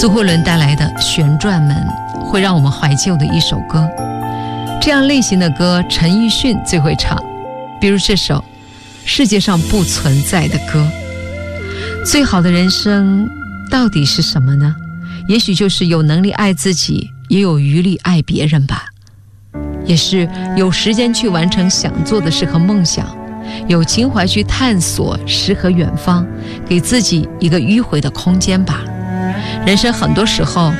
苏慧伦带来的《旋转门》会让我们怀旧的一首歌。这样类型的歌陈奕迅最会唱，比如这首《世界上不存在的歌》。最好的人生到底是什么呢？也许就是有能力爱自己，也有余力爱别人吧。也是有时间去完成想做的事和梦想，有情怀去探索诗和远方，给自己一个迂回的空间吧。人生很多时候